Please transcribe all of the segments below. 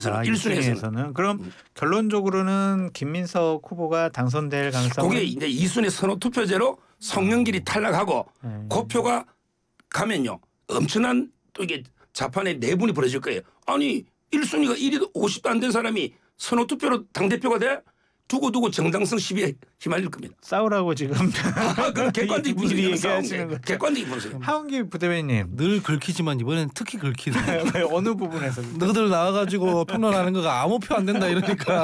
1순위에서는 그럼 결론적으로는 김민석 후보가 당선될 가능성은 그게 이제 2순위 선호 투표제로 송영길이 탈락하고 그 표가 가면요 엄청난 또 이게 자판의 내분이 벌어질 거예요. 아니 1순위가 1위도 50도 안 된 사람이 선호 투표로 당대표가 돼? 두고두고 정당성 시비에 휘말릴 겁니다. 싸우라고 지금 그건 객관적인 분석이에요. 얘기하시는 거죠. 객관적인 분석. 하은기 부대변인님 늘 긁히지만 이번엔 특히 긁히네. 어느 부분에서 너희들 나와가지고 평론하는 거가 아무 표 안 된다 이러니까.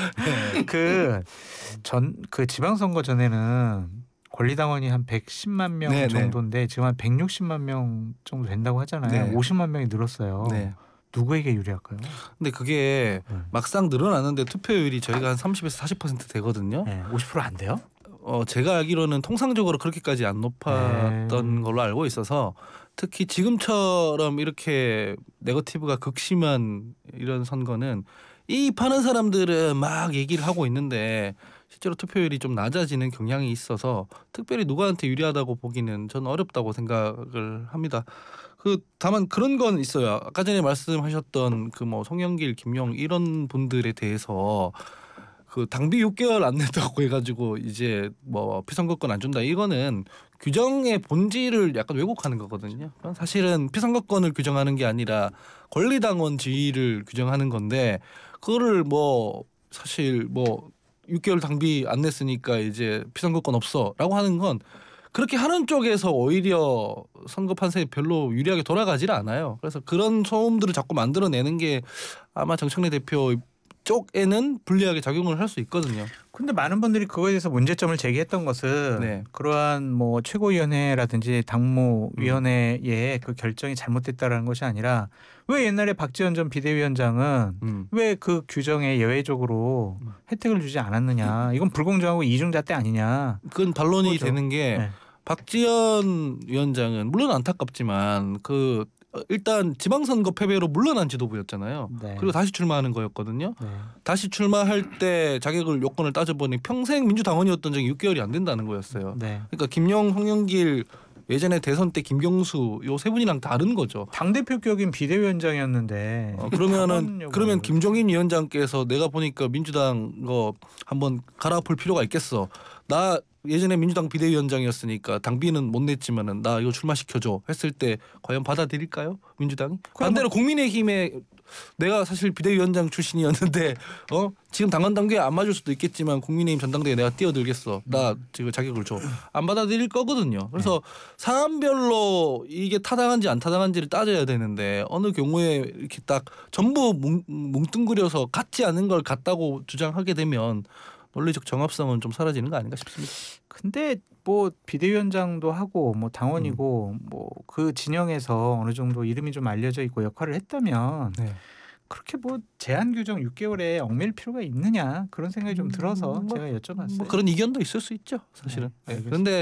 그 지방선거 전에는 권리당원이 한 110만 명 네네. 정도인데 지금 한 160만 명 정도 된다고 하잖아요. 네. 50만 명이 늘었어요. 네. 누구에게 유리할까요? 근데 그게 막상 늘어났는데 투표율이 저희가 한 30에서 40% 되거든요. 네, 50%안 돼요? 제가 알기로는 통상적으로 그렇게까지 안 높았던 걸로 알고 있어서 특히 지금처럼 이렇게 네거티브가 극심한 이런 선거는 이입하는 사람들은 막 얘기를 하고 있는데 실제로 투표율이 좀 낮아지는 경향이 있어서 특별히 누구한테 유리하다고 보기는 저는 어렵다고 생각을 합니다. 다만 그런 건 있어요. 아까 전에 말씀하셨던 그 뭐 송영길, 김용 이런 분들에 대해서 그 당비 6개월 안 냈다고 해가지고 이제 뭐 피선거권 안 준다 이거는 규정의 본질을 약간 왜곡하는 거거든요. 사실은 피선거권을 규정하는 게 아니라 권리당원 지위를 규정하는 건데 그거를 뭐 사실 뭐 6개월 당비 안 냈으니까 이제 피선거권 없어라고 하는 건 그렇게 하는 쪽에서 오히려 선거 판세에 별로 유리하게 돌아가질 않아요. 그래서 그런 소음들을 자꾸 만들어내는 게 아마 정청래 대표 쪽에는 불리하게 작용을 할 수 있거든요. 근데 많은 분들이 그거에 대해서 문제점을 제기했던 것은 그러한 뭐 최고위원회라든지 당무위원회의 그 결정이 잘못됐다라는 것이 아니라 왜 옛날에 박지원 전 비대위원장은 왜 그 규정에 예외적으로 혜택을 주지 않았느냐. 이건 불공정하고 이중잣대 아니냐. 그건 반론이 그거죠. 되는 게 박지원 위원장은 물론 안타깝지만 일단 지방선거 패배로 물러난 지도부였잖아요. 네. 그리고 다시 출마하는 거였거든요. 네. 다시 출마할 때 자격을 요건을 따져보니 평생 민주당원이었던 적이 6개월이 안 된다는 거였어요. 네. 그러니까 김용, 송영길 예전에 대선 때 김경수 요 세 분이랑 다른 거죠. 당대표 격인 비대위원장이었는데 그러면 김종인 위원장께서 내가 보니까 민주당 거 한번 갈아볼 필요가 있겠어. 나 예전에 민주당 비대위원장이었으니까 당비는 못 냈지만은 나 이거 출마시켜줘 했을 때 과연 받아들일까요? 민주당이? 반대로 국민의힘에 내가 사실 비대위원장 출신이었는데 지금 당원 단계에 안 맞을 수도 있겠지만 국민의힘 전당대회에 내가 뛰어들겠어. 나 지금 자격을 줘. 안 받아들일 거거든요. 그래서 사안별로 이게 타당한지 안 타당한지를 따져야 되는데 어느 경우에 이렇게 딱 전부 뭉뚱그려서 같지 않은 걸 같다고 주장하게 되면 논리적 정합성은 좀 사라지는 거 아닌가 싶습니다. 근데 뭐 비대위원장도 하고 뭐 당원이고 뭐 그 진영에서 어느 정도 이름이 좀 알려져 있고 역할을 했다면 그렇게 뭐 제한 규정 6개월에 얽매일 필요가 있느냐 그런 생각이 좀 들어서 제가 여쭤봤어요. 뭐 그런 이견도 있을 수 있죠, 사실은. 알겠습니다. 그런데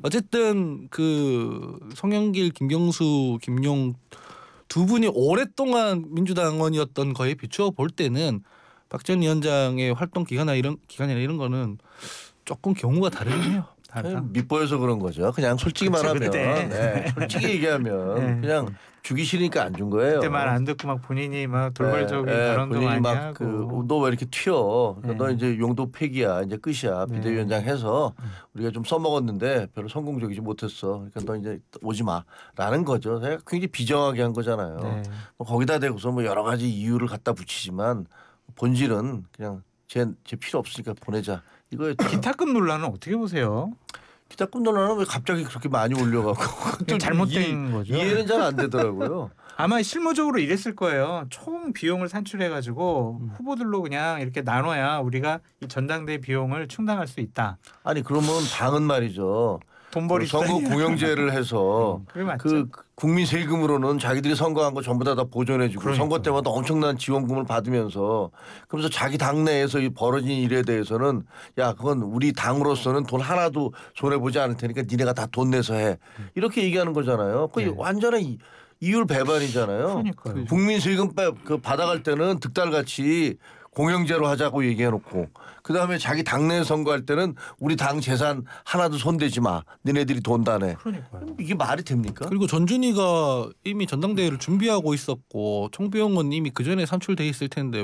어쨌든 그 송영길, 김경수, 김용 두 분이 오랫동안 민주당원이었던 거에 비추어 볼 때는 박지원 위원장의 활동 기간이나 이런 거는 조금 경우가 다르긴 해요. 밑보여서 그런 거죠. 그냥 솔직히 말하면, 솔직히 얘기하면 그냥 주기 싫으니까 안 준 거예요. 그때 말 안 듣고 막 본인이 막 돌발적인 발언도 본인이 많이 하고. 너 왜 이렇게 튀어? 너 이제 용도 폐기야. 이제 끝이야. 비대위원장 해서 우리가 좀 써먹었는데 별로 성공적이지 못했어. 그러니까 너 이제 오지 마라는 거죠. 굉장히 비정하게 한 거잖아요. 뭐 거기다 대고서 뭐 여러 가지 이유를 갖다 붙이지만 본질은 그냥 제 필요 없으니까 보내자. 이거였죠. 기타급 논란은 어떻게 보세요? 기타급 논란은 왜 갑자기 그렇게 많이 올려가고 잘못된 거죠. 이해는 잘 안 되더라고요. 아마 실무적으로 이랬을 거예요. 총 비용을 산출해가지고 후보들로 그냥 이렇게 나눠야 우리가 이 전당대 비용을 충당할 수 있다. 아니 그러면 당은 말이죠. 돈벌이 선거 공영제를 해서 그 국민 세금으로는 자기들이 선거한 거 전부 다 보존해주고 선거 때마다 엄청난 지원금을 받으면서 그러면서 자기 당내에서 이 벌어진 일에 대해서는 야 그건 우리 당으로서는 돈 하나도 손해 보지 않을 테니까 니네가 다 돈 내서 해 이렇게 얘기하는 거잖아요. 그 완전한 이율 배반이잖아요. 그러니까요. 국민 세금 받아갈 때는 득달같이 공영제로 하자고 얘기해놓고 그다음에 자기 당내 선거할 때는 우리 당 재산 하나도 손대지 마. 너네들이 돈 다 내. 그러니까요. 이게 말이 됩니까? 그리고 전준희가 이미 전당대회를 준비하고 있었고 총비용은 이미 그 전에 산출돼 있을 텐데